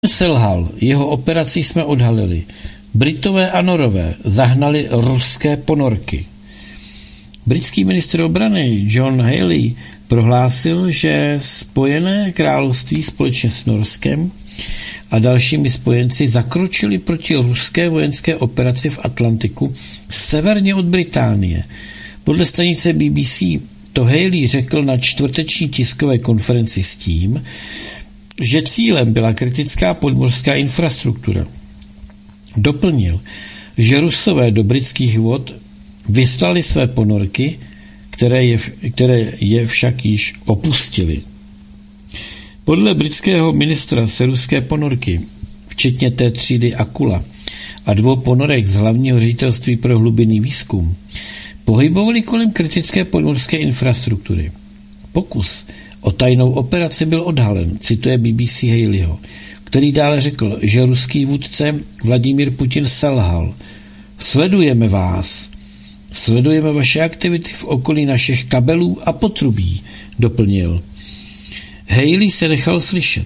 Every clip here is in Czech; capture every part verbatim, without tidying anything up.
selhal, jeho operaci jsme odhalili. Britové a Norové zahnali ruské ponorky. Britský ministr obrany John Healey prohlásil, že Spojené království společně s Norskem a dalšími spojenci zakročili proti ruské vojenské operaci v Atlantiku severně od Británie. Podle stanice B B C to Healey řekl na čtvrteční tiskové konferenci s tím, že cílem byla kritická podmořská infrastruktura. Doplnil, že Rusové do britských vod vyslali své ponorky, které je, které je však již opustili. Podle britského ministra se ruské ponorky, včetně té třídy Akula a dvou ponorek z hlavního ředitelství pro hlubinný výzkum, pohybovaly kolem kritické podmořské infrastruktury. Pokus o tajnou operaci byl odhalen, cituje B B C Healeyho, který dále řekl, že ruský vůdce Vladimír Putin selhal. Sledujeme vás. Sledujeme vaše aktivity v okolí našich kabelů a potrubí, doplnil. Healey se nechal slyšet,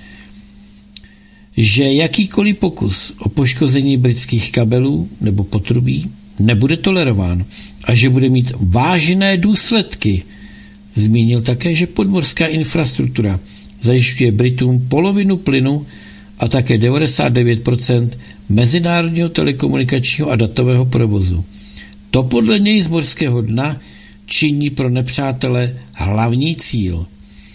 že jakýkoliv pokus o poškození britských kabelů nebo potrubí nebude tolerován a že bude mít vážné důsledky. Zmínil také, že podmořská infrastruktura zajišťuje Britům polovinu plynu a také devadesát devět procent mezinárodního telekomunikačního a datového provozu. To podle něj z mořského dna činí pro nepřátele hlavní cíl.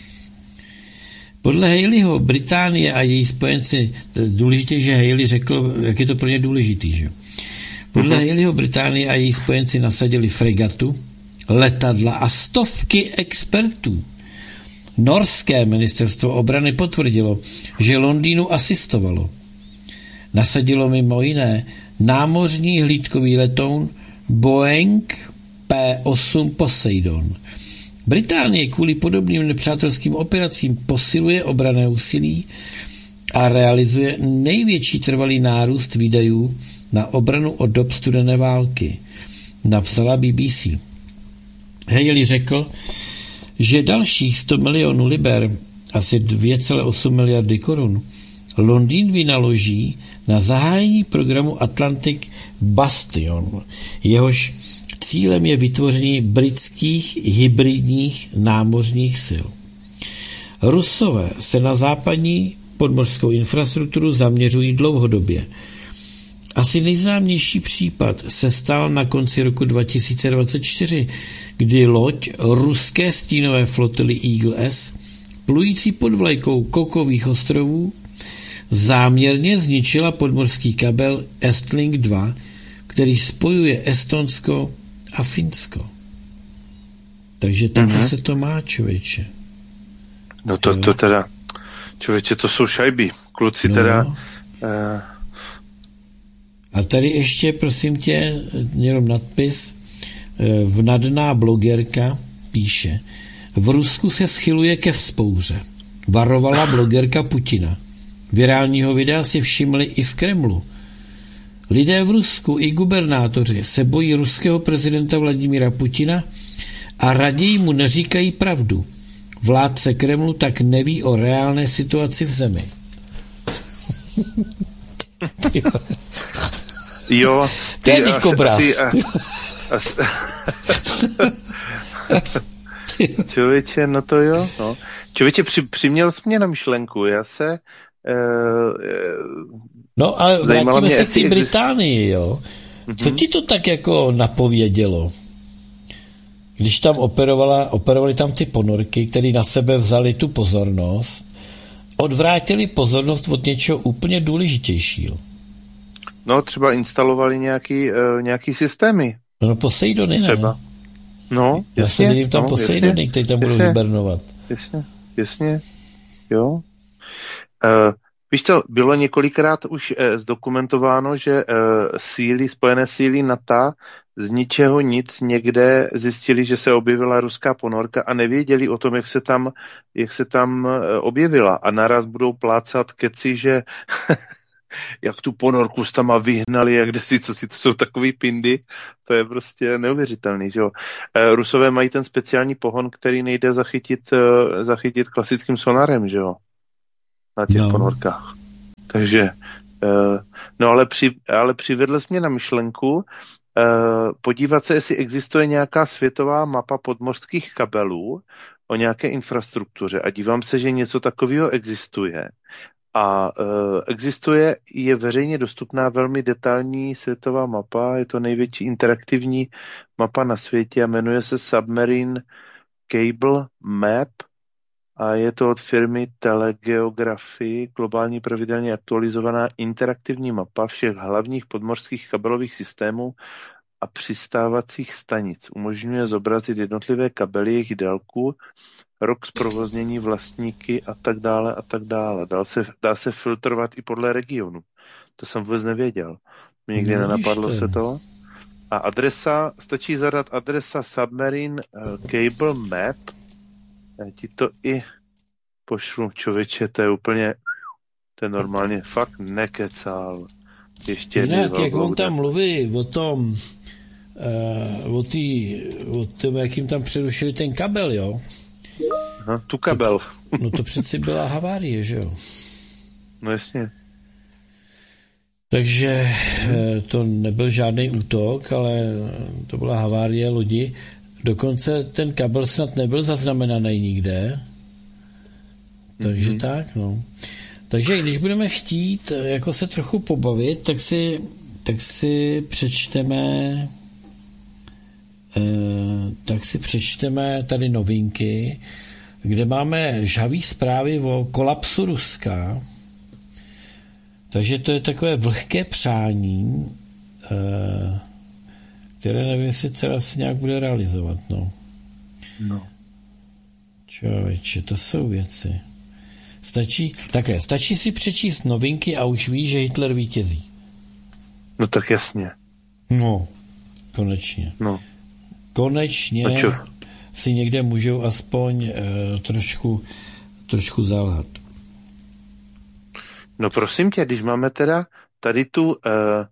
Podle Healeyho Británie a její spojenci, důležitě, že Healey řekl, jak je to pro ně důležitý, že? Podle uh-huh. Healeyho Británie a její spojenci nasadili fregatu, letadla a stovky expertů. Norské ministerstvo obrany potvrdilo, že Londýnu asistovalo. Nasadilo mimo jiné námořní hlídkový letoun Boeing P osm Poseidon. Británie kvůli podobným nepřátelským operacím posiluje obranné úsilí a realizuje největší trvalý nárůst výdajů na obranu od dob studené války, napsala B B C. Healey řekl, že dalších sto milionů liber, asi dvě celé osm miliardy korun, Londýn vynaloží na zahájení programu Atlantic Bastion. Jehož cílem je vytvoření britských hybridních námořních sil. Rusové se na západní podmořskou infrastrukturu zaměřují dlouhodobě. Asi nejznámější případ se stal na konci roku dva tisíce dvacet čtyři, kdy loď ruské stínové flotily Eagle S, plující pod vlajkou Cookových ostrovů, záměrně zničila podmořský kabel Estlink dva, který spojuje Estonsko a Finsko. Takže takhle mm-hmm. se to má, člověče. No to, to teda, člověče, to jsou šajby. Kluci no. teda... Uh... A tady ještě, prosím tě, jenom nadpis, vnadná blogerka píše, v Rusku se schyluje ke vzpouře. Varovala blogerka Putina. Virálního videa si všimli i v Kremlu. Lidé v Rusku i gubernátoři se bojí ruského prezidenta Vladimíra Putina a raději mu neříkají pravdu. Vládce Kremlu tak neví o reálné situaci v zemi. Jo. To je dikobraz. Člověče, no to jo. No. Člověče, při, přiměl jsi mě na myšlenku. Já se... Uh, no a vrátíme se k té jestli... Británii, jo. Co ti to tak jako napovědělo? Když tam operovala, operovali tam ty ponorky, které na sebe vzali tu pozornost, odvrátili pozornost od něčeho úplně důležitějšího. No, třeba instalovali nějaký, uh, nějaký systémy. No, Poseidony, třeba. Ne? No, Já jasně. se vidím tam no, Poseidony, které tam budou hibernovat. Jasně, jasně, jo. Uh, víš co, bylo několikrát už uh, zdokumentováno, že uh, síly, spojené síly NATO z ničeho nic někde zjistili, že se objevila ruská ponorka a nevěděli o tom, jak se tam, jak se tam uh, objevila. A naraz budou plácat keci, že jak tu ponorku s tam vyhnali, jak kde si, co si, to jsou takový pindy, to je prostě neuvěřitelný, že jo. Uh, Rusové mají ten speciální pohon, který nejde zachytit, uh, zachytit klasickým sonarem, že jo. Na těch no. ponorkách. Takže, no ale, při, ale přivedl jsi mě na myšlenku, podívat se, jestli existuje nějaká světová mapa podmořských kabelů o nějaké infrastruktuře a dívám se, že něco takového existuje. A existuje, je veřejně dostupná velmi detailní světová mapa, je to největší interaktivní mapa na světě a jmenuje se Submarine Cable Map a je to od firmy Telegeography, globální pravidelně aktualizovaná interaktivní mapa všech hlavních podmořských kabelových systémů a přistávacích stanic. Umožňuje zobrazit jednotlivé kabely, jejich délku, rok zprovoznění, vlastníky a tak dále a tak dále. Dá se, dá se filtrovat i podle regionu. To jsem vůbec nevěděl. Mě nikdy no, nenapadlo se to. A adresa, stačí zadat adresa Submarine Cable Map. Já ti to i pošlu, člověče, to je úplně, to je normálně fakt nekecal. Ještě jinak, jak on tam mluví o tom, uh, o, tý, o tom, jak jim tam přerušili ten kabel, jo? Aha, tu kabel. To, no to přeci byla havárie, že jo? No jasně. Takže to nebyl žádný útok, ale to byla havárie lodi. Dokonce ten kabel snad nebyl zaznamenaný nikde. Takže mm-hmm. tak, no. Takže když budeme chtít jako se trochu pobavit, tak si, tak si přečteme eh, tak si přečteme tady novinky, kde máme žhavý zprávy o kolapsu Ruska. Takže to je takové vlhké přání, eh, které nevím, jestli teda se nějak bude realizovat, no. No. Člověče, to jsou věci. Stačí, takhle, stačí si přečíst novinky a už ví, že Hitler vítězí. No tak jasně. No, konečně. No. Konečně si někde můžou aspoň eh, trošku, trošku zalhat. No prosím tě, když máme teda tady tu, uh,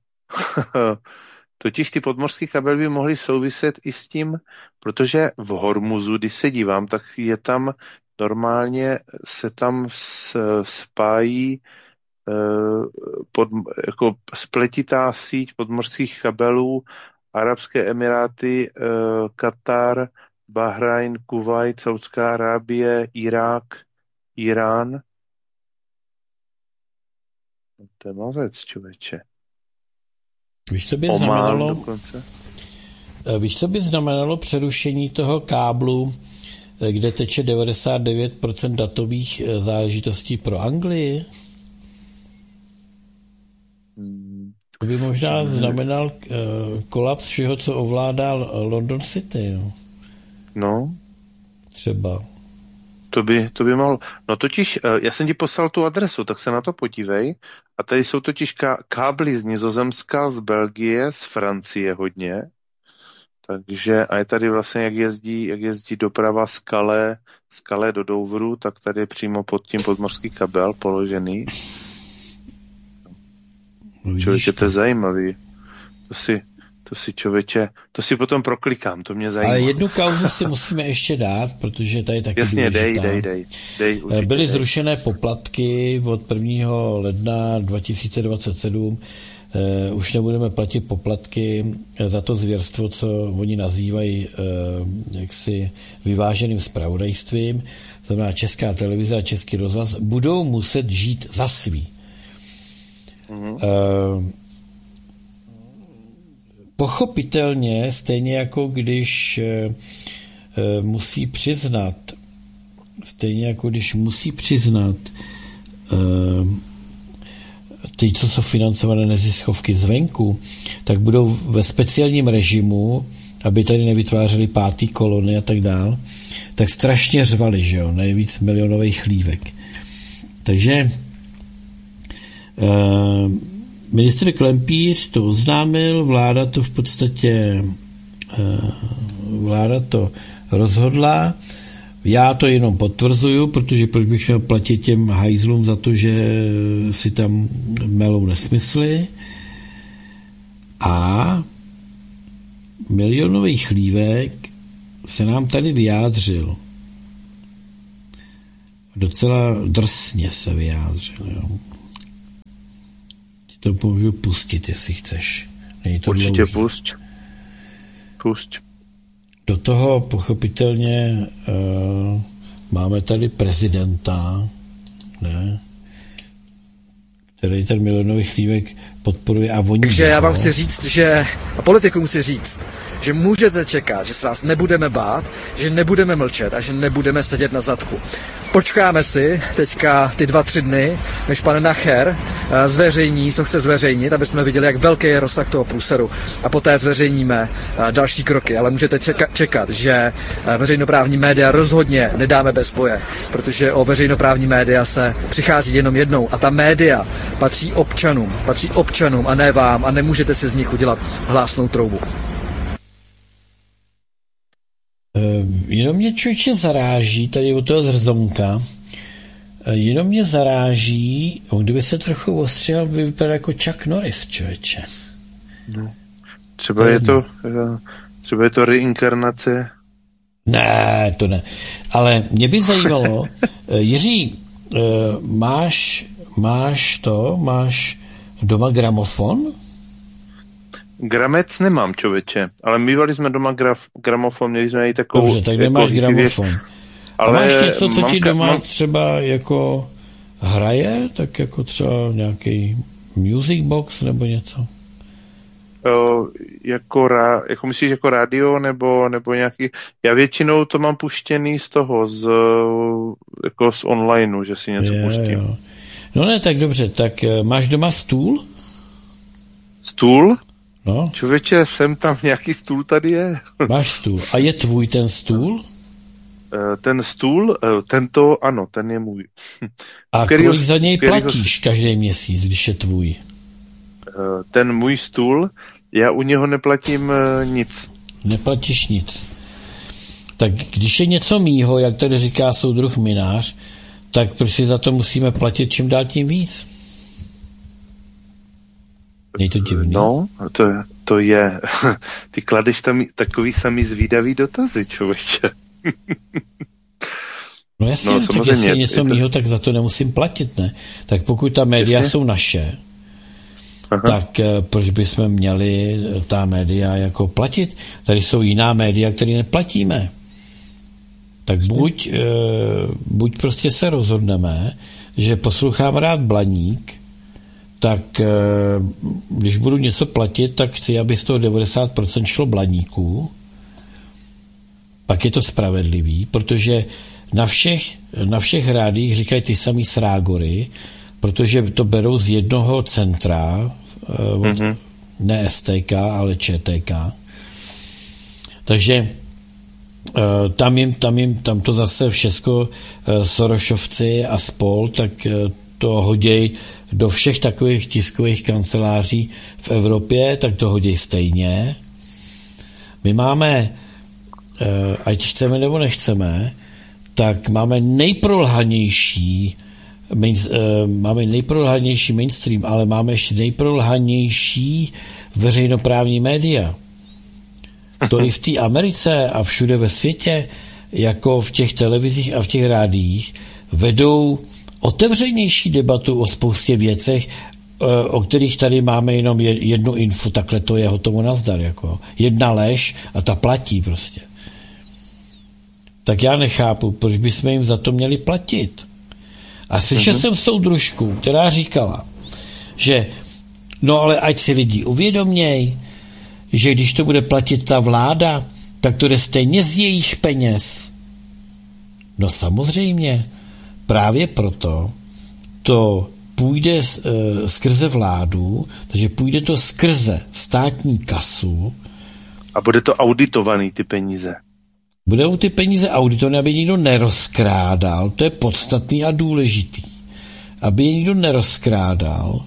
totiž ty podmořský kabely by mohly souviset i s tím, protože v Hormuzu, když se dívám, tak je tam normálně se tam spájí uh, pod, jako spletitá síť podmořských kabelů, Arabské Emiráty, uh, Katar, Bahrajn, Kuvajt, Saudská Arábie, Irák, Irán. To je mazec, člověče. Víš, co by Oman znamenalo? Dokonce. Víš, co by znamenalo přerušení toho káblu, kde teče devadesát devět procent datových záležitostí pro Anglii? Hmm. To by možná hmm. znamenal uh, kolaps všeho, co ovládá London City. Jo? No. Třeba. To by, to by mohlo. No totiž, já jsem ti poslal tu adresu, tak se na to podívej. A tady jsou totiž ká- kábly z Nizozemska, z Belgie, z Francie hodně. Takže, a je tady vlastně, jak jezdí, jak jezdí doprava z Calais, z Calais do Douvru, tak tady je přímo pod tím podmořský kabel položený. Člověče, to je zajímavý. To si... To si člověče, to si potom proklikám, to mě zajímá. Ale jednu kauzu si musíme ještě dát, protože tady je taky Jasně, důležitá. dej, dej, dej. dej určitě, Byly dej. zrušené poplatky od prvního ledna dva tisíce dvacet sedm. Eh, už nebudeme platit poplatky za to zvěrstvo, co oni nazývají eh, jaksi vyváženým zpravodajstvím. To znamená Česká televize a Český rozhlas budou muset žít za svý. Mm-hmm. Eh, Pochopitelně, stejně jako když e, e, musí přiznat, stejně jako když musí přiznat e, ty, co jsou financované neziskovky zvenku, tak budou ve speciálním režimu, aby tady nevytvářeli pátý kolony a tak dál, tak strašně řvali, že jo, nejvíc milionových chlívek. Takže e, ministr Klempíř to oznámil, vláda to v podstatě vláda to rozhodla. Já to jenom potvrzuju, protože proč bych měl platit těm hajzlům za to, že si tam melou nesmysly. A milionový chlívek se nám tady vyjádřil. Docela drsně se vyjádřil, jo. To můžu pustit, jestli chceš. Není to Určitě dlouhý. pusť. Pusť. Do toho pochopitelně uh, máme tady prezidenta, ne? Který ten milionový chlívek podporuje a voní. Takže já vám chci říct, že a politikům chci říct, že můžete čekat, že se vás nebudeme bát, že nebudeme mlčet a že nebudeme sedět na zadku. Počkáme si teďka ty dva, tři dny, než pan Nacher zveřejní, co chce zveřejnit, aby jsme viděli, jak velký je rozsah toho průseru. A poté zveřejníme další kroky. Ale můžete čekat, že veřejnoprávní média rozhodně nedáme bez boje, protože o veřejnoprávní média se přichází jenom jednou. A ta média patří občanům, patří občanům a ne vám a nemůžete si z nich udělat hlásnou troubu. Jenom mě člověče zaráží, tady u toho zrzonka, jenom mě zaráží, on kdyby se trochu ostřel, by vypadal jako Chuck Norris, člověče. No. Třeba je to, třeba je to reinkarnace. Ne, to ne. Ale mě by zajímalo, Jiří, máš, máš to, máš doma gramofon? Gramec nemám, člověče, ale mývali jsme doma graf, gramofon, měli jsme i takovou... Dobře, tak nemáš jako gramofon. Věc, ale a máš něco, co ti doma mám... třeba jako hraje, tak jako třeba nějaký music box nebo něco? O, jako, rá, jako myslíš jako rádio nebo, nebo nějaký... Já většinou to mám puštěný z toho, z, jako z onlineu, že si něco je, pustím. Jo. No ne, tak dobře, tak máš doma stůl? Stůl? No. Člověče, jsem tam, nějaký stůl tady je. Máš stůl. A je tvůj ten stůl? Ten stůl, tento, ano, ten je můj. A který kolik za něj platíš ho... každý měsíc, když je tvůj? Ten můj stůl, já u něho neplatím nic. Neplatíš nic. Tak když je něco mýho, jak tady říká soudruh Minář, tak proč si za to musíme platit čím dál tím víc? Je to divný. No, to, to je... Ty kladeš tam takový samý zvídavý dotazy, člověče. No jasně, no, tak jestli je něco to... mýho, tak za to nemusím platit, ne? Tak pokud ta média jasně? Jsou naše, aha. Tak proč bychom měli ta média jako platit? Tady jsou jiná média, které neplatíme. Tak buď, buď prostě se rozhodneme, že poslouchám rád Blaník, tak když budu něco platit, tak chci, aby z toho devadesát procent šlo Blaníků. Pak je to spravedlivý, protože na všech, na všech rádích říkají ty samý srágory, protože to berou z jednoho centra, mm-hmm. ne S T K, ale Č T K. Takže tam jim, tam jim, tam to zase všechno Sorošovci a spol, tak to hoděj do všech takových tiskových kanceláří v Evropě, tak to hoděj stejně. My máme, ať chceme nebo nechceme, tak máme nejprolhanější main, máme nejprolhanější mainstream, ale máme ještě nejprolhanější veřejnoprávní média. To i v té Americe a všude ve světě, jako v těch televizích a v těch rádiích, vedou otevřenější debatu o spoustě věcech, o kterých tady máme jenom jednu info, takhle to je hotovo nazdar. Jako. Jedna lež a ta platí prostě. Tak já nechápu, proč bychom jim za to měli platit. A slyšel mm-hmm. jsem soudružku, která říkala, že no ale ať si lidi uvědoměj, že když to bude platit ta vláda, tak to jde stejně z jejich peněz. No samozřejmě, právě proto to půjde skrze vládu, takže půjde to skrze státní kasu. A bude to auditovaný, ty peníze. Budou ty peníze auditované, aby nikdo nerozkrádal, to je podstatný a důležitý. Aby je nikdo nerozkrádal,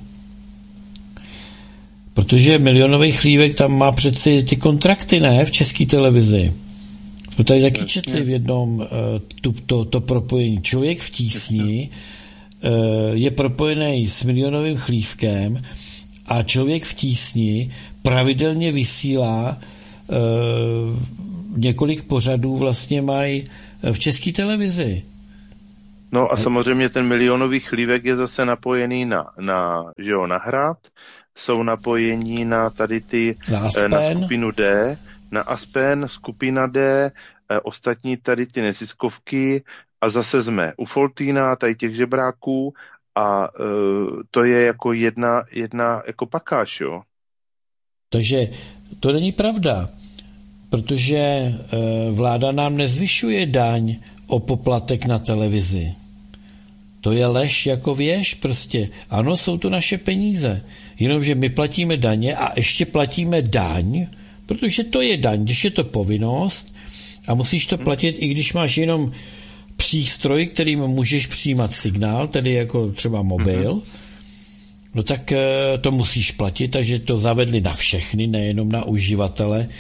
protože milionový chlívek tam má přeci ty kontrakty, ne, v České televizi. Jsme tady taky četli v jednom to, to, to propojení. Člověk v tísni je propojený s milionovým chlívkem a člověk v tísni pravidelně vysílá několik pořadů vlastně mají v České televizi. No a samozřejmě ten milionový chlívek je zase napojený na, na, že jo, na hrad, jsou napojení na tady ty, na, na skupinu D, na Aspen, skupina D, ostatní tady ty neziskovky a zase jsme u Foltýna, tady těch žebráků a uh, to je jako jedna, jedna jako pakáž, jo. Takže to není pravda, protože uh, vláda nám nezvyšuje daň o poplatek na televizi. To je lež jako věž prostě. Ano, jsou to naše peníze. Jenomže my platíme daně a ještě platíme daň, protože to je daň, když je to povinnost a musíš to platit, i když máš jenom přístroj, kterým můžeš přijímat signál, tedy jako třeba mobil, no tak to musíš platit, takže to zavedli na všechny, nejenom na uživatele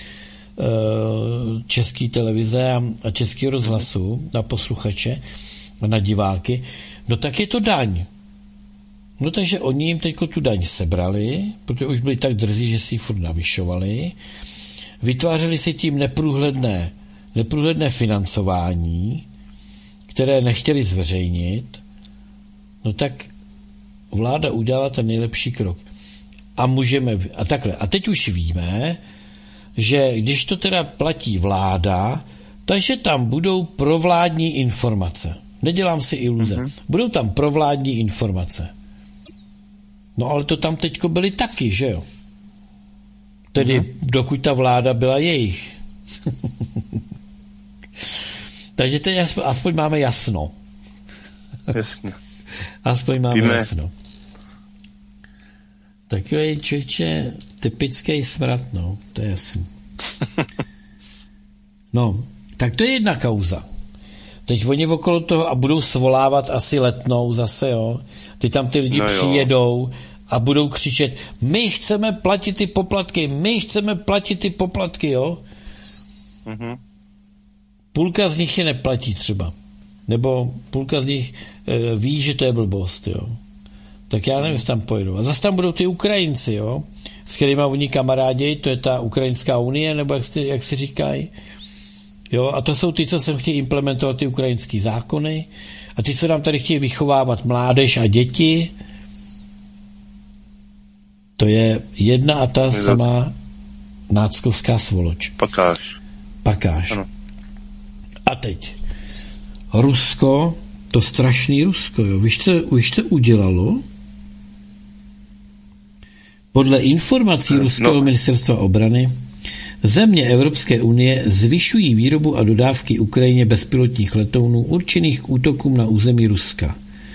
české televize a českého rozhlasu, na posluchače, na diváky, no tak je to daň. No takže oni jim teďko tu daň sebrali, protože už byli tak drzí, že si ji furt navyšovali, vytvářeli si tím neprůhledné, neprůhledné financování, které nechtěli zveřejnit, no tak vláda udělala ten nejlepší krok. A můžeme, a takhle, a teď už víme, že když to teda platí vláda, takže tam budou provládní informace. Nedělám si iluze. Mm-hmm. Budou tam provládní informace. No ale to tam teďko byly taky, že jo? Tedy mm-hmm. dokud ta vláda byla jejich. Takže teď aspoň, aspoň máme jasno. Jasně. Aspoň máme Víme. jasno. Takový člověče typický smrad, no, to je jasný. No, tak to je jedna kauza. Teď oni okolo toho a budou svolávat asi letnou zase, jo. Ty tam ty lidi no přijedou a budou křičet, my chceme platit ty poplatky, my chceme platit ty poplatky, jo. Mm-hmm. Půlka z nich je neplatí třeba. Nebo půlka z nich e, ví, že to je blbost, jo. Tak já nevím, jestli tam pojedu. A zase tam budou ty Ukrajinci, jo, s kterýma oni kamarádi, to je ta Ukrajinská unie, nebo jak si, jak si říkají. Jo, a to jsou ty, co sem chtějí implementovat ty ukrajinský zákony a ty, co nám tady chtějí vychovávat mládež a děti. To je jedna a ta samá náckovská svoloč. Pakáž. Pakáž. Ano. A teď. Rusko, to strašný Rusko, jo. Víš, co, víš, co udělalo? Podle informací no. Ruského ministerstva obrany země Evropské unie zvyšují výrobu a dodávky Ukrajině bezpilotních letounů určených k útokům na území Ruska.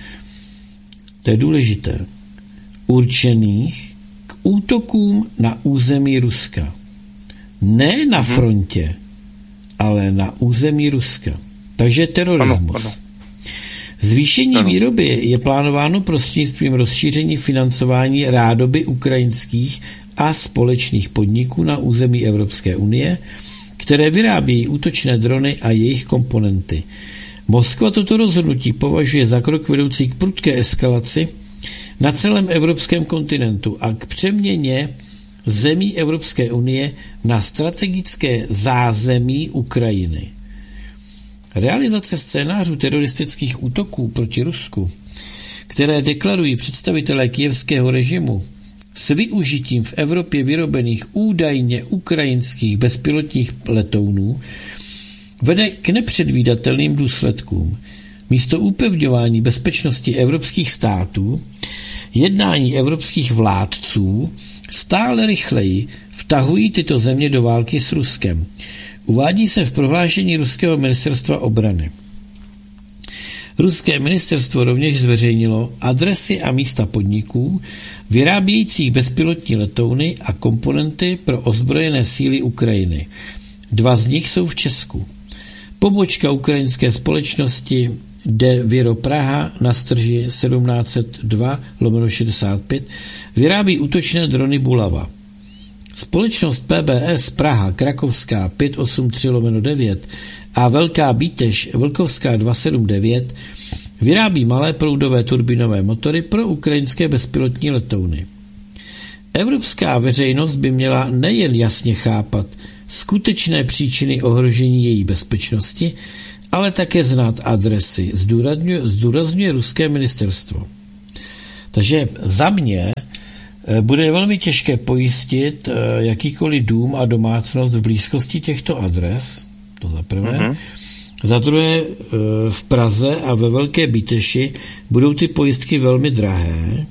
To je důležité. Určených k útokům na území Ruska. Ne na frontě, ale na území Ruska. Takže terorismus. Ano, ano. Zvýšení ano. výroby je plánováno prostřednictvím rozšíření financování rádoby ukrajinských a společných podniků na území Evropské unie, které vyrábějí útočné drony a jejich komponenty. Moskva toto rozhodnutí považuje za krok vedoucí k prudké eskalaci na celém evropském kontinentu a k přeměně zemí Evropské unie na strategické zázemí Ukrajiny. Realizace scénářů teroristických útoků proti Rusku, které deklarují představitelé kyjevského režimu, s využitím v Evropě vyrobených údajně ukrajinských bezpilotních letounů vede k nepředvídatelným důsledkům. Místo upevňování bezpečnosti evropských států, jednání evropských vládců stále rychleji vtahují tyto země do války s Ruskem. Uvádí se v prohlášení ruského ministerstva obrany. Ruské ministerstvo rovněž zveřejnilo adresy a místa podniků vyrábějících bezpilotní letouny a komponenty pro ozbrojené síly Ukrajiny. Dva z nich jsou v Česku. Pobočka ukrajinské společnosti De Viro Praha na Strži sedmnáct set dva lomeno šedesát pět vyrábí útočné drony Bulava. Společnost P B S Praha Krakovská pět osm tři lomeno devět a Velká Bítež Vlkovská dva sedm devět vyrábí malé proudové turbinové motory pro ukrajinské bezpilotní letouny. Evropská veřejnost by měla nejen jasně chápat skutečné příčiny ohrožení její bezpečnosti, ale také znát adresy, zdůrazňuje, zdůrazňuje ruské ministerstvo. Takže za mě bude velmi těžké pojistit jakýkoliv dům a domácnost v blízkosti těchto adres, to za prvé. Mm-hmm. Za druhé, v Praze a ve Velké Bíteši budou ty pojistky velmi drahé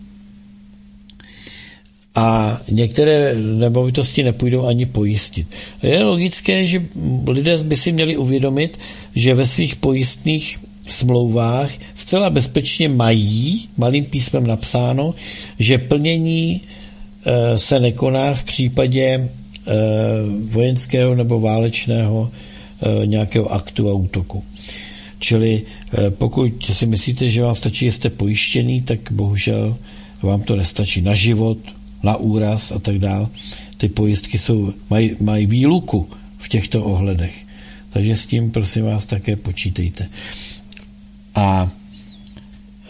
a některé nemovitosti nepůjdou ani pojistit. Je logické, že lidé by si měli uvědomit, že ve svých pojistných smlouvách zcela bezpečně mají malým písmem napsáno, že plnění e, se nekoná v případě e, vojenského nebo válečného e, nějakého aktu a útoku. Čili e, pokud si myslíte, že vám stačí, že jste pojištěný, tak bohužel vám to nestačí na život, na úraz a tak dále. Ty pojistky jsou, mají, mají výluku v těchto ohledech. Takže s tím, prosím vás, také počítejte. A e,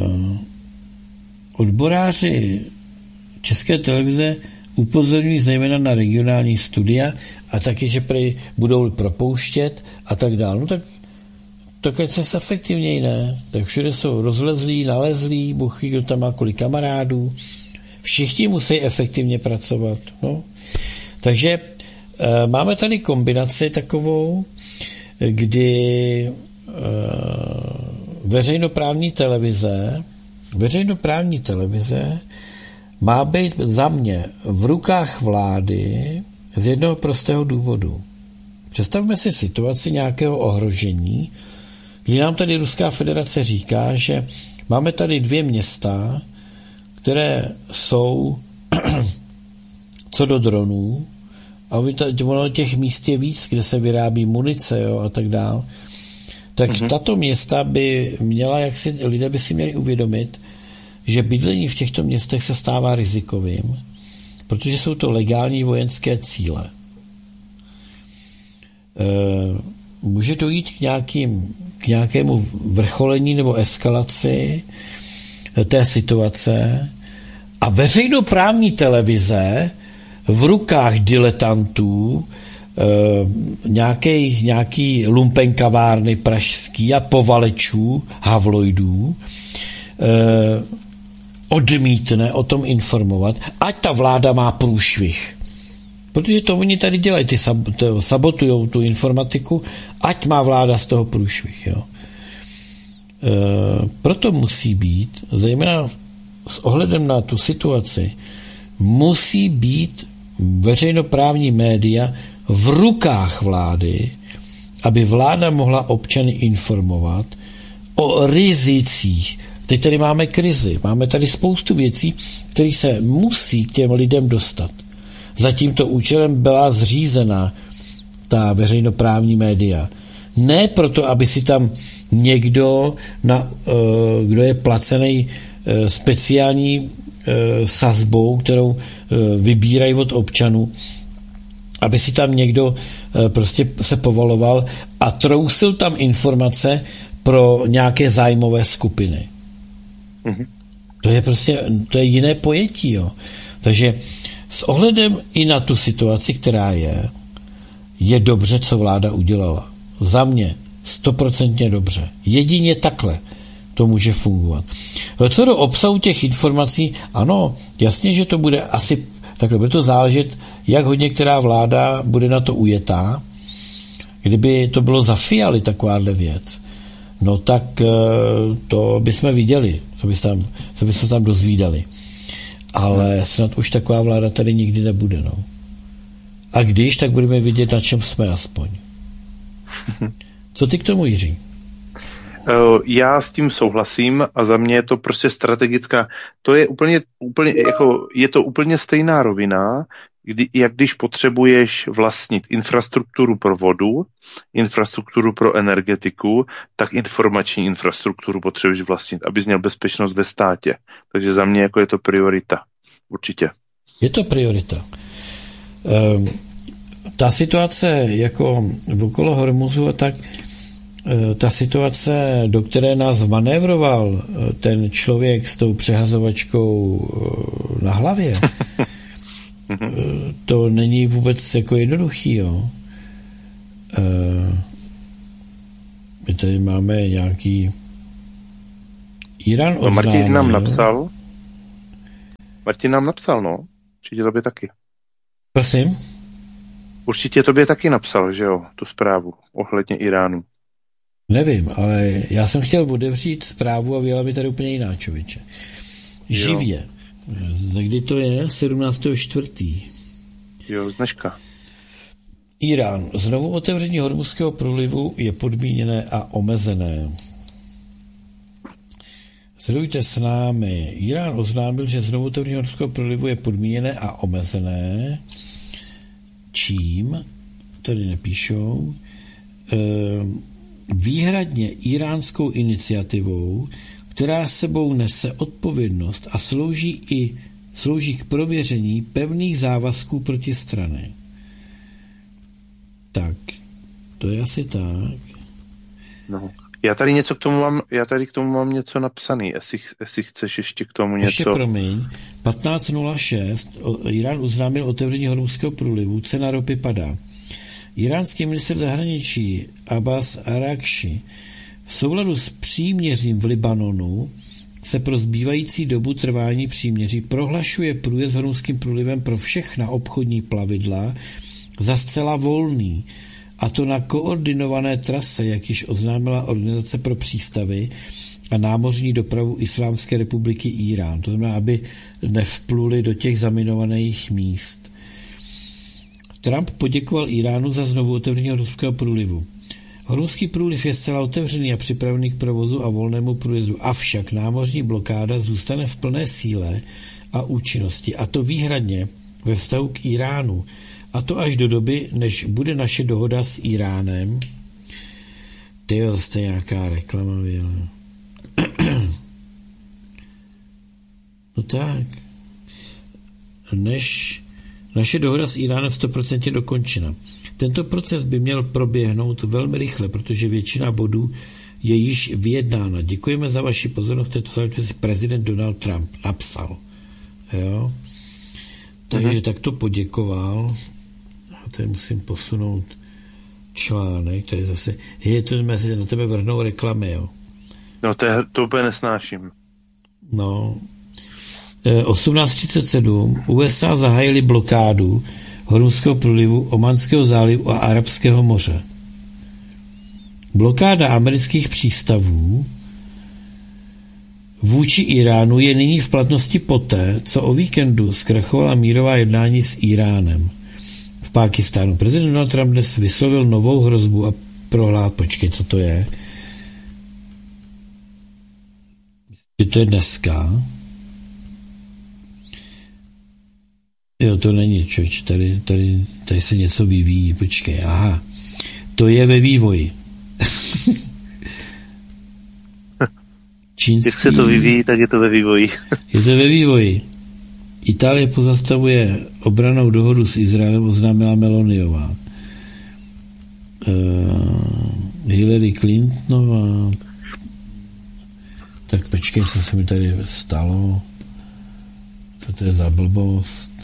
odboráři České televize upozorňují zejména na regionální studia a taky, že prý budou propouštět a tak dále. No tak, tak ať se efektivněji, ne? Tak všude jsou rozlezlí, nalezlí, Bůh ví, kdo tam má kolik kamarádů. Všichni musí efektivně pracovat. No. Takže e, máme tady kombinaci takovou, kdy veřejnoprávní televize veřejnoprávní televize má být za mě v rukách vlády z jednoho prostého důvodu. Představme si situaci nějakého ohrožení, kdy nám tady Ruská federace říká, že máme tady dvě města, které jsou co do dronů, a ono těch míst je víc, kde se vyrábí munice, jo, a tak dál. Tak mm-hmm. tato města by měla, jak si lidé by si měli uvědomit, že bydlení v těchto městech se stává rizikovým, protože jsou to legální vojenské cíle. E, může dojít k, nějakým, k nějakému vrcholení nebo eskalaci té situace a veřejnoprávní televize v rukách diletantů, e, nějaký, nějaký lumpenkavárny pražský a povalečů, havlojdů, e, odmítne o tom informovat, ať ta vláda má průšvih. Protože to oni tady dělají, ty sab, sabotujou tu informatiku, ať má vláda z toho průšvih. Jo. E, proto musí být, zejména s ohledem na tu situaci, musí být veřejnoprávní média v rukách vlády, aby vláda mohla občany informovat o rizicích. Teď tady máme krizi, máme tady spoustu věcí, které se musí k těm lidem dostat. Za tímto účelem byla zřízena ta veřejnoprávní média. Ne proto, aby si tam někdo, na, kdo je placený speciální sazbou, kterou vybírají od občanů, aby si tam někdo prostě se povoloval a trousil tam informace pro nějaké zájmové skupiny. Mm-hmm. To je prostě, to je jiné pojetí, jo. Takže s ohledem i na tu situaci, která je, je dobře, co vláda udělala. Za mě stoprocentně dobře. Jedině takhle to může fungovat. Co do obsahu těch informací, ano, jasně, že to bude asi, takhle bude to záležet, jak hodně která vláda bude na to ujetá. Kdyby to bylo za Fialy takováhle věc, no tak to bychom viděli, co bychom tam, co bychom tam dozvídali. Ale snad už taková vláda tady nikdy nebude, no. A když, tak budeme vidět, na čem jsme aspoň. Co ty k tomu, Jiří? Já s tím souhlasím a za mě je to prostě strategická, to je úplně, úplně jako, je to úplně stejná rovina, kdy, jak když potřebuješ vlastnit infrastrukturu pro vodu, infrastrukturu pro energetiku, tak informační infrastrukturu potřebuješ vlastnit, abys měl bezpečnost ve státě. Takže za mě jako je to priorita. Určitě. Je to priorita. Ehm, ta situace jako okolo Hormuzu a tak, ta situace, do které nás manévroval ten člověk s tou přehazovačkou na hlavě, to není vůbec jako jednoduchý, jo. My tady máme nějaký Irán oznámil. No, Martin nám napsal. Martin nám napsal, no. Určitě tobě taky. Prosím? Určitě tobě taky napsal, že jo, tu zprávu ohledně Iránu. Nevím, ale já jsem chtěl otevřít zprávu a vyjela mi tady úplně jiná, člověče. Živě. Za kdy to je? sedmnáctého čtvrtého Jo, z dneška. Irán. Znovu otevření Hormuzského průlivu je podmíněné a omezené. Sledujte s námi. Irán oznámil, že znovu otevření Hormuzského průlivu je podmíněné a omezené. Čím? Tady nepíšou. E, výhradně iránskou iniciativou, která sebou nese odpovědnost a slouží i slouží k prověření pevných závazků proti strany. Tak, to je asi tak. No. Já tady něco k tomu mám, já tady k tomu mám něco napsaný, jestli, jestli chceš ještě k tomu něco. Ještě promiň, patnáct nula šest Irán oznámil otevření Hormuzského průlivu, cena ropy padá. Iránský ministr zahraničí Abbas Arakši v souladu s příměřím v Libanonu se pro zbývající dobu trvání příměří prohlašuje průjezd Hormuzským průlivem pro všechna obchodní plavidla za zcela volný, a to na koordinované trase, jak již oznámila Organizace pro přístavy a námořní dopravu Islámské republiky Irán. To znamená, aby nevpluli do těch zaminovaných míst. Trump poděkoval Iránu za znovu otevření Hormuzského průlivu. Hormuzský průliv je zcela otevřený a připravený k provozu a volnému průjezdu, avšak námořní blokáda zůstane v plné síle a účinnosti, a to výhradně ve vztahu k Iránu, a to až do doby, než bude naše dohoda s Iránem. Tyjo, zase nějaká reklama, věle. No tak. Než naše dohoda s Iránem sto procent dokončena. Tento proces by měl proběhnout velmi rychle, protože většina bodů je již vyjednána. Děkujeme za vaši pozornost. Této záležitosti prezident Donald Trump napsal. Jo? Takže mm-hmm. tak to poděkoval. A tady musím posunout článek. Tady zase, je to mezi na tebe vrhnou reklamy, jo. No to, je, to úplně nesnáším. No. osmnáct třicet sedm U S A zahájili blokádu Hormuzského průlivu, Omanského zálivu a Arabského moře. Blokáda amerických přístavů vůči Iránu je nyní v platnosti poté, co o víkendu zkrachovala mírová jednání s Iránem. V Pákistánu prezident Donald Trump dnes vyslovil novou hrozbu a prohlál, počkej, co to je? Je to je dneska? Jo, to není, člověč, tady, tady, tady se něco vyvíjí, počkej, aha, to je ve vývoji. Čínský... Jak se to vyvíjí, tak je to ve vývoji. Je to ve vývoji. Itálie pozastavuje obrannou dohodu s Izraelem, oznámila Meloniová. Uh, Hillary Clintonová. Tak počkej, co se mi tady stalo. Co to je za blbost?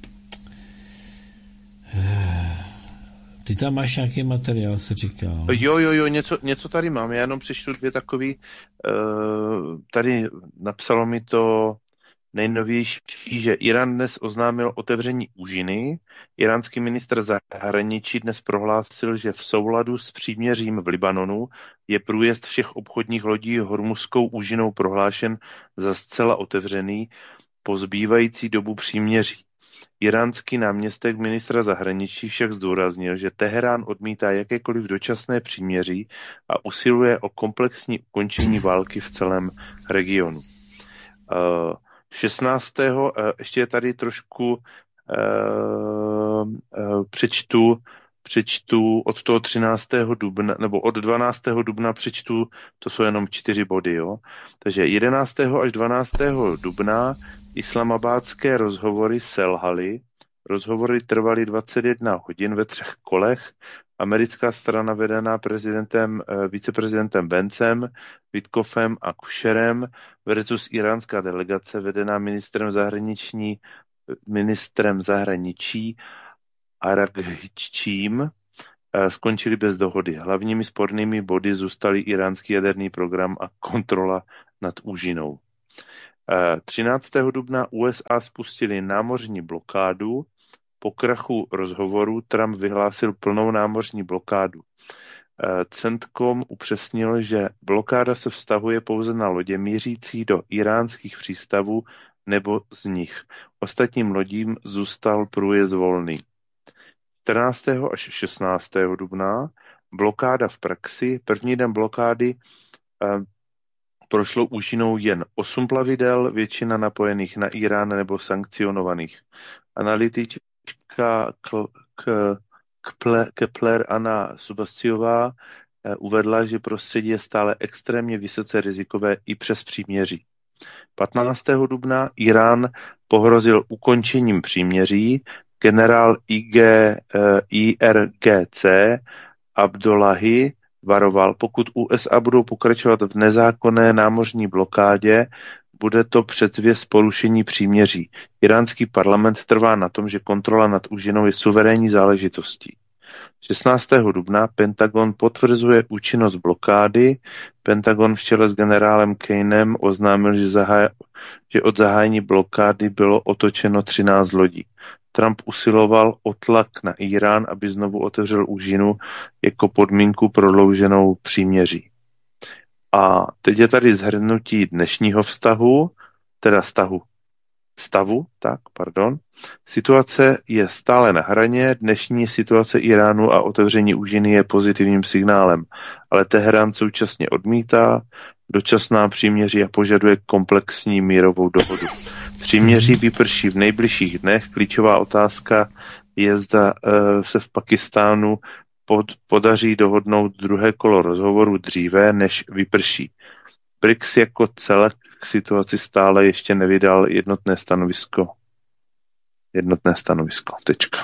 Ty tam máš nějaký materiál, se říkal. Jo, jo, jo, něco, něco tady mám. Já jenom přečtu dvě takový. Uh, tady napsalo mi to nejnovější, že Irán dnes oznámil otevření úžiny. Iránský ministr zahraničí dnes prohlásil, že v souladu s příměřím v Libanonu je průjezd všech obchodních lodí Hormuzskou úžinou prohlášen za zcela otevřený po zbývající dobu příměří. Iránský náměstek ministra zahraničí však zdůraznil, že Teherán odmítá jakékoliv dočasné příměří a usiluje o komplexní ukončení války v celém regionu. Uh, šestnáctého ještě je tady trošku uh, uh, přečtu, přečtu od toho třináctého dubna, nebo od dvanáctého dubna přečtu, to jsou jenom čtyři body, jo. Takže jedenáctého až dvanáctého dubna islamabádské rozhovory selhaly. Rozhovory trvaly dvacet jedna hodin ve třech kolech. Americká strana vedená prezidentem, viceprezidentem Bencem, Witkofem a Kusherem versus iránská delegace vedená ministrem zahraniční, ministrem zahraničí Araghčím skončily bez dohody. Hlavními spornými body zůstaly iránský jaderný program a kontrola nad úžinou. třináctého dubna U S A spustili námořní blokádu. Po krachu rozhovoru Trump vyhlásil plnou námořní blokádu. Centcom upřesnil, že blokáda se vztahuje pouze na lodě mířící do iránských přístavů nebo z nich. Ostatním lodím zůstal průjezd volný. čtrnáctého až šestnáctého dubna blokáda v praxi. První den blokády eh, prošlo úžinou jen osm plavidel, většina napojených na Irán nebo sankcionovaných. Analytička k, k, k, Kepler Anna Subasciová eh, uvedla, že prostředí je stále extrémně vysoce rizikové i přes příměří. patnáctého dubna Irán pohrozil ukončením příměří. Generál I G, eh, I R G C Abdullahi varoval, pokud U S A budou pokračovat v nezákonné námořní blokádě, bude to předzvěst porušení příměří. Iránský parlament trvá na tom, že kontrola nad úžinou je suverénní záležitostí. šestnáctého dubna Pentagon potvrzuje účinnost blokády. Pentagon v čele s generálem Kanem oznámil, že, zahaj, že od zahájení blokády bylo otočeno třináct lodí. Trump usiloval o tlak na Irán, aby znovu otevřel úžinu jako podmínku prodlouženou příměří. A teď je tady shrnutí dnešního vztahu, teda stavu, stavu, tak, pardon. Situace je stále na hraně, dnešní situace Iránu a otevření úžiny je pozitivním signálem, ale Teherán současně odmítá dočasná příměří a požaduje komplexní mírovou dohodu. Příměří vyprší v nejbližších dnech. Klíčová otázka je, zda uh, se v Pakistánu pod, podaří dohodnout druhé kolo rozhovoru dříve, než vyprší. B R I C S jako celek k situaci stále ještě nevydal jednotné stanovisko. Jednotné stanovisko. Tečka.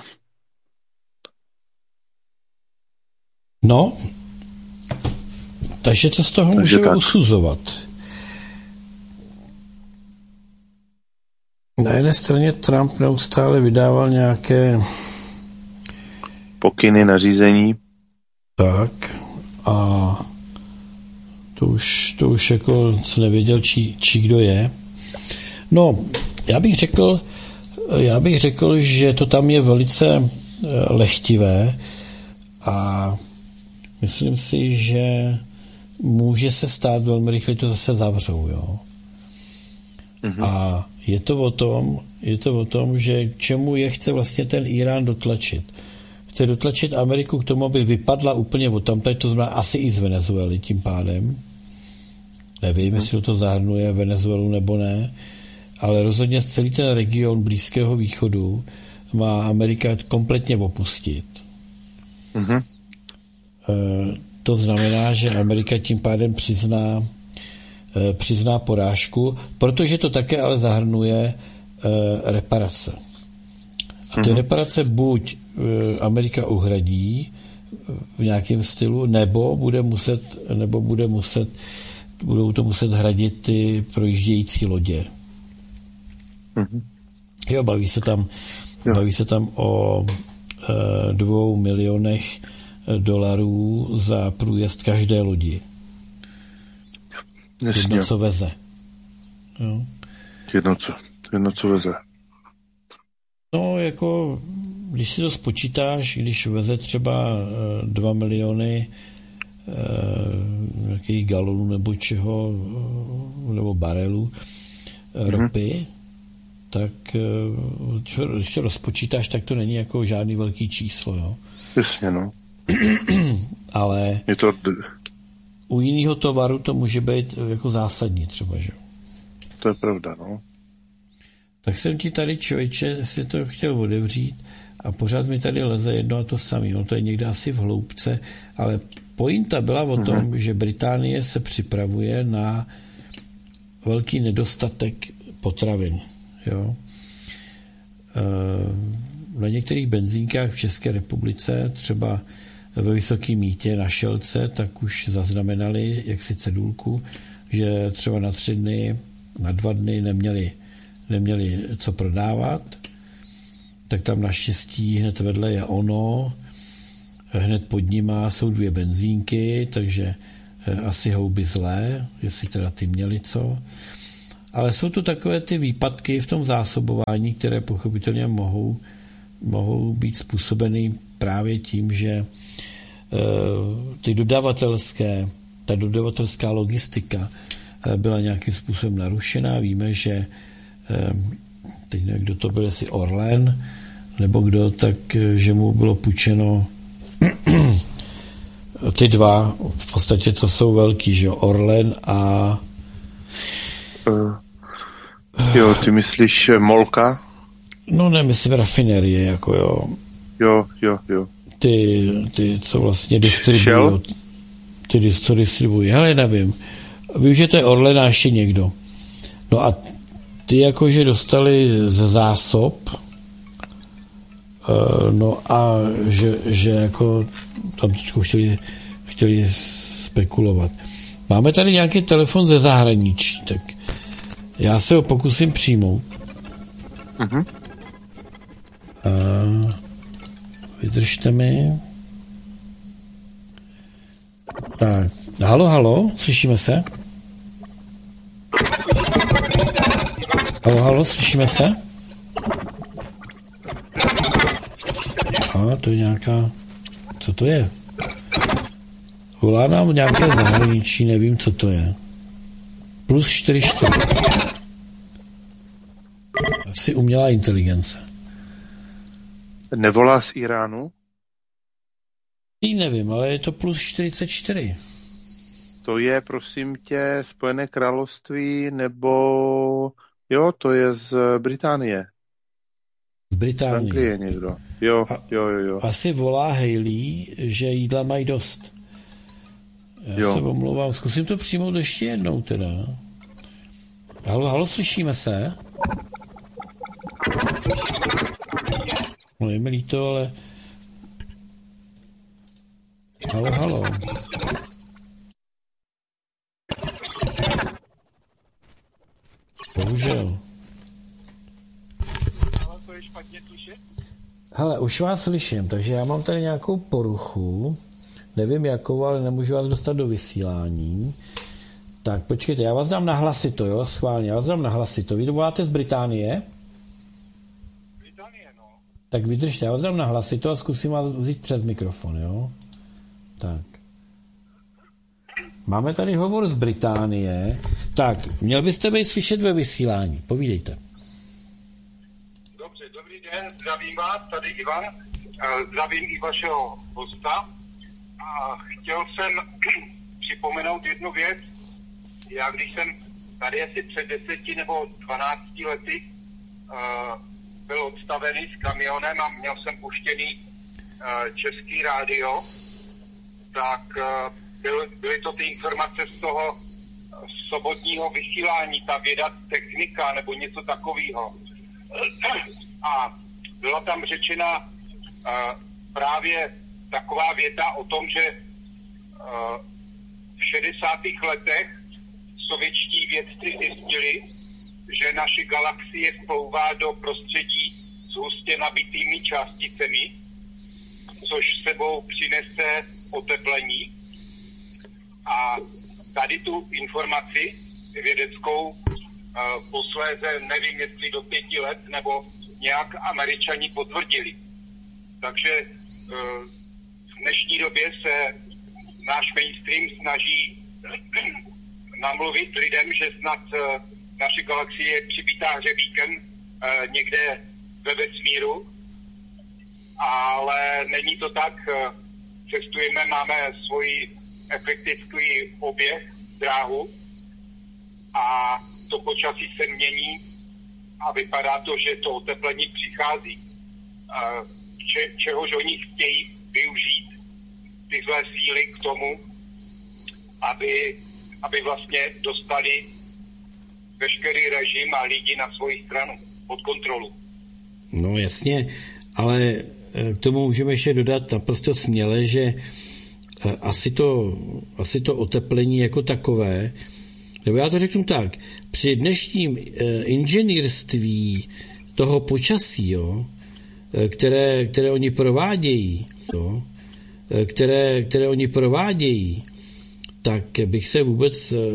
No, takže co z toho takže můžeme tak usuzovat? Na jedné straně Trump neustále vydával nějaké pokyny, nařízení. Tak. A to už, to už jako se nevěděl, či, či kdo je. No, já bych řekl, já bych řekl, že to tam je velice lehtivé a myslím si, že může se stát velmi rychle, to zase zavřou, jo. Mm-hmm. A je to o tom, je to o tom, že čemu je chce vlastně ten Irán dotlačit. Chce dotlačit Ameriku k tomu, aby vypadla úplně od tamtud, to znamená asi i z Venezuely tím pádem. Nevím, mm-hmm. jestli to zahrnuje Venezuelu nebo ne, ale rozhodně celý ten region Blízkého východu má Amerika kompletně opustit. Mm-hmm. E, to znamená, že Amerika tím pádem přizná přizná porážku, protože to také ale zahrnuje e, reparace. A ty mm-hmm. reparace buď e, Amerika uhradí v nějakém stylu, nebo bude muset, nebo bude muset, budou to muset hradit ty projíždějící lodě. Mm-hmm. Jo, baví se tam, jo. baví se tam o e, dvou milionech dolarů za průjezd každé lodi. Jedno, co veze. Jo. Jedno, co, jedno, co veze. No, jako, když si to spočítáš, když veze třeba dva miliony eh, nějakých galonů nebo čeho, nebo barelů mm-hmm. ropy, tak eh, když to rozpočítáš, tak to není jako žádný velký číslo, jo. Jasně, no. Ale je to u jiného tovaru to může být jako zásadní třeba, že? To je pravda, no. Tak jsem ti tady, člověče, si to chtěl otevřít a pořád mi tady leze jedno a to samé. No to je někde asi v hloubce, ale pointa byla o tom, mm-hmm. že Británie se připravuje na velký nedostatek potravin, jo. Na některých benzínkách v České republice, třeba ve Vysokém Mýtě na Šelce, tak už zaznamenali jaksi cedulku, že třeba na tři dny, na dva dny neměli, neměli co prodávat, tak tam naštěstí hned vedle je ono, hned pod nima jsou dvě benzínky, takže asi houby zlé, jestli teda ty měli co. Ale jsou to takové ty výpadky v tom zásobování, které pochopitelně mohou, mohou být způsobeny právě tím, že ty dodavatelské, ta dodavatelská logistika byla nějakým způsobem narušená. Víme, že teď nevím, kdo to byl, jestli Orlen, nebo kdo, tak že mu bylo půjčeno ty dva, v podstatě, co jsou velký, že Orlen a... Uh, jo, ty myslíš Molka? No ne, myslím rafinerie, jako jo. Jo, jo, jo. Ty, ty co vlastně distribuují. Ty, co distribuují. Hele, nevím. Vím, že to je Orlen a ještě někdo. No a ty jakože dostali ze zásob, no a že, že jako tam trošku chtěli, chtěli spekulovat. Máme tady nějaký telefon ze zahraničí, tak já se ho pokusím přijmout. Uh-huh. A vydržte mi. Tak, halo, halo, slyšíme se? Halo, halo, slyšíme se? A to je nějaká... Co to je? Volá nám nějaké zahraničí, nevím, co to je. Plus čtyři čtyři. Asi umělá inteligence. Nevolá z Iránu? Nevím, ale je to plus čtyřicet čtyři. To je, prosím tě, Spojené království, nebo... Jo, to je z Británie. Z Británie. Anglie někdo. Jo, A, jo, jo, jo. Asi volá Hayley, že jídla mají dost. Já jo. se omlouvám, zkusím to přijmout ještě jednou teda. Halo, halo, slyšíme se? No je mi líto, ale... Halo, halo. Bohužel. Ale to je špatně slyšet? Hele, už vás slyším, takže já mám tady nějakou poruchu. Nevím jakou, ale nemůžu vás dostat do vysílání. Tak počkejte, já vás dám na hlasito, jo, schválně, já vás dám na hlasito. Vy voláte z Británie? Británie, no. Tak vydržte, já vás dám na hlasito a zkusím vás vzít před mikrofon, jo. Tak. Máme tady hovor z Británie. Tak, měl byste být slyšet ve vysílání. Povídejte. Dobře, dobrý den, zdravím vás, tady Ivan. Zdravím i vašeho hosta. A chtěl jsem připomenout jednu věc. Já když jsem tady asi před deseti nebo dvanácti lety uh, byl odstavený s kamionem a měl jsem puštěný uh, český rádio, tak uh, byl, byly to ty informace z toho uh, sobotního vysílání, ta věda technika nebo něco takového. A byla tam řečena uh, právě taková věta o tom, že uh, v šedesátých letech sovětští vědci zjistili, že naše galaxie vplouvá do prostředí s hustě nabitými částicemi, což sebou přinese oteplení. A tady tu informaci vědeckou uh, posléze, nevím jestli do pěti let, nebo nějak Američani potvrdili. Takže uh, v dnešní době se náš mainstream snaží namluvit lidem, že snad uh, naše galaxie je přibitá hřebíkem uh, někde ve vesmíru, ale není to tak. Uh, cestujeme, máme svoji efektivní oběh, dráhu a to počasí se mění a vypadá to, že to oteplení přichází. Uh, če, čehož oni chtějí využít tyhle síly k tomu, aby, aby vlastně dostali veškerý režim a lidi na svoji stranu pod kontrolu. No jasně, ale k tomu můžeme ještě dodat naprosto směle, že asi to, asi to oteplení jako takové, nebo já to řeknu tak, při dnešním inženýrství toho počasí, jo, které, které oni provádějí, jo, které, které oni provádějí, tak bych se vůbec